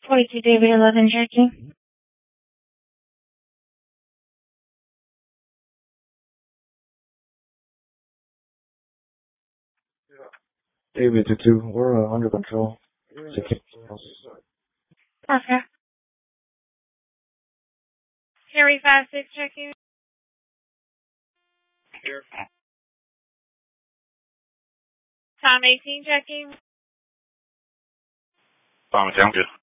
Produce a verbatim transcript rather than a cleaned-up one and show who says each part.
Speaker 1: forty-two David eleven checking.
Speaker 2: David two two, we're uh, under control.
Speaker 1: Okay. Harry five six checking.
Speaker 3: Here.
Speaker 1: Tom eighteen checking.
Speaker 3: Tom, I'm good.